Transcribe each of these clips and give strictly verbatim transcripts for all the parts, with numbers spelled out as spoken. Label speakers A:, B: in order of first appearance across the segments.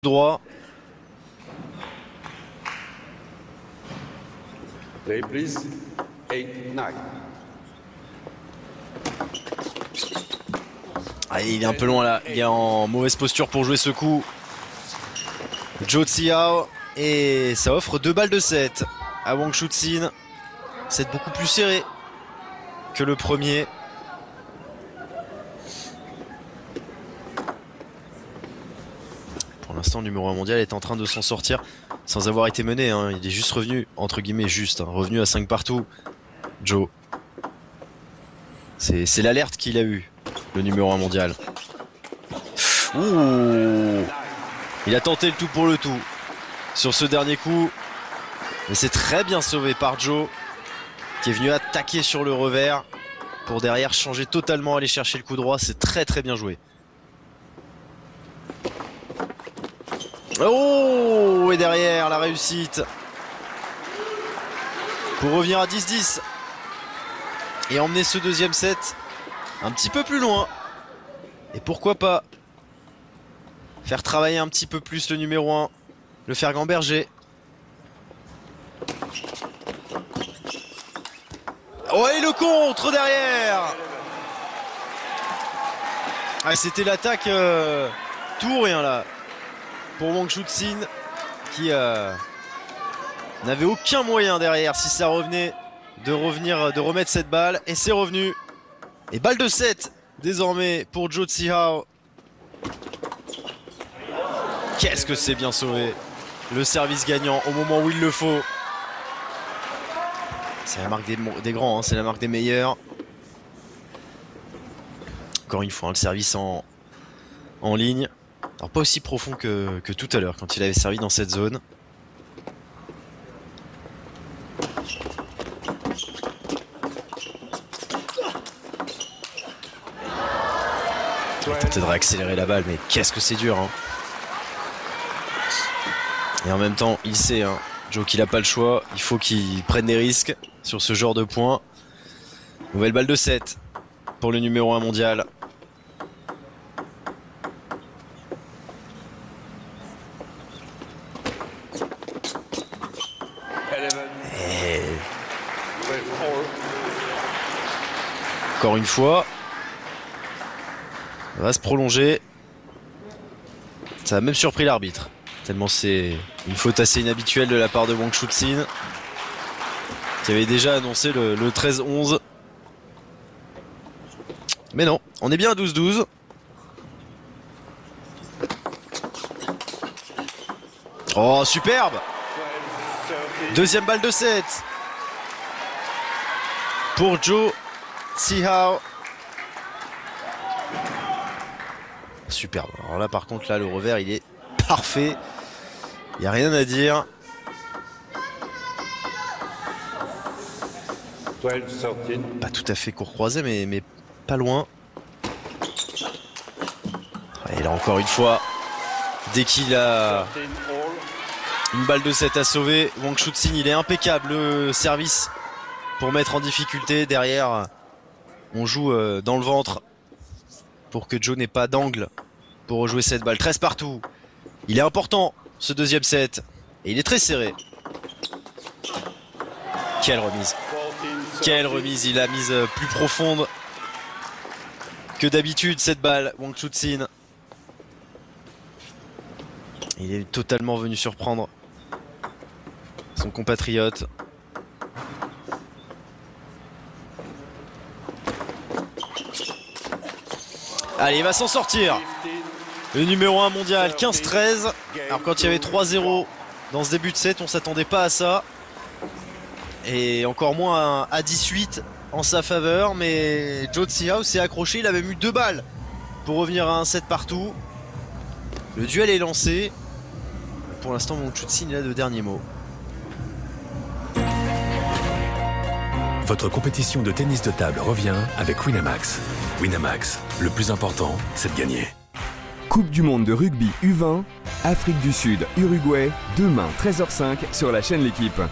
A: droit.
B: Play please. eight nine.
A: Ah, il est un peu loin là, il est en mauvaise posture pour jouer ce coup. Zhou Xiao, et ça offre deux balles de sept à Wang Chuqin. C'est beaucoup plus serré que le premier. Pour l'instant, le numéro un mondial est en train de s'en sortir sans avoir été mené, hein. Il est juste revenu, entre guillemets juste, hein, revenu à cinq partout. Zhou. C'est, c'est l'alerte qu'il a eu, le numéro un mondial. Ouh, il a tenté le tout pour le tout sur ce dernier coup. Mais c'est très bien sauvé par Zhou, qui est venu attaquer sur le revers pour derrière changer totalement, aller chercher le coup droit. C'est très très bien joué. Oh, et derrière la réussite pour revenir à dix dix et emmener ce deuxième set un petit peu plus loin. Et pourquoi pas faire travailler un petit peu plus le numéro un, le faire gamberger. Oh, et le contre derrière. Ah, c'était l'attaque euh, tout ou rien là pour Wang Chuqin, qui euh, n'avait aucun moyen derrière, si ça revenait, de revenir, de remettre cette balle. Et c'est revenu. Et balle de sept désormais pour Zhou Xiao. Qu'est-ce que c'est bien sauvé. Le service gagnant au moment où il le faut. C'est la marque des, des grands, hein, c'est la marque des meilleurs. Encore une fois, hein, le service en, en ligne. Alors pas aussi profond que, que tout à l'heure quand il avait servi dans cette zone. Il a tenté de réaccélérer la balle, mais qu'est-ce que c'est dur, hein. Et en même temps, il sait, hein, Zhou, qu'il n'a pas le choix. Il faut qu'il prenne des risques sur ce genre de points. Nouvelle balle de sept pour le numéro un mondial. Et... encore une fois, ça va se prolonger. Ça a même surpris l'arbitre, tellement c'est une faute assez inhabituelle de la part de Wang Chuqin, qui avait déjà annoncé le, le treize onze. Mais non, on est bien à douze douze. Oh, superbe! Deuxième balle de sept pour Zhou Xiao. Superbe. Alors là, par contre, là, le revers, il est parfait. Il n'y a rien à dire. Pas tout à fait court croisé, mais, mais pas loin. Et là, encore une fois, dès qu'il a une balle de sept à sauver, Wang Chuqin, il est impeccable. Le service pour mettre en difficulté. Derrière, on joue dans le ventre pour que Zhou n'ait pas d'angle pour rejouer cette balle. treize partout. Il est important, ce deuxième set. Et il est très serré. Quelle remise. Quelle remise. Il a mise plus profonde que d'habitude, cette balle, Wang Chuqin. Il est totalement venu surprendre son compatriote. Allez, il va s'en sortir. Le numéro un mondial, quinze treize. Alors quand il y avait trois zéro dans ce début de set, on s'attendait pas à ça. Et encore moins à dix-huit en sa faveur. Mais Zhou Xiao s'est accroché, il avait mis deux balles pour revenir à un set partout. Le duel est lancé. Pour l'instant, Wang Chuqin, il a le dernier mot.
C: Votre compétition de tennis de table revient avec Winamax. Winamax, le plus important, c'est de gagner.
D: Coupe du monde de rugby U vingt, Afrique du Sud, Uruguay, demain treize heures cinq sur la chaîne L'équipe.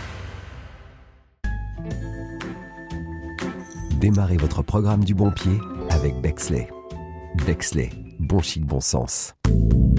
E: Démarrez votre programme du bon pied avec Bexley. Bexley, bon chic, bon sens.